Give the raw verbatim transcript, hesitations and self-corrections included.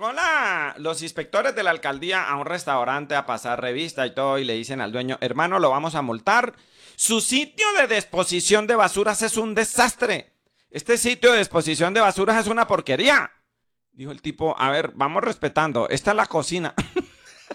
llegó la, los inspectores de la alcaldía a un restaurante a pasar revista y todo y le dicen al dueño, hermano, lo vamos a multar. Su sitio de disposición de basuras es un desastre. Este sitio de disposición de basuras es una porquería. Dijo el tipo, a ver, vamos respetando, esta es la cocina.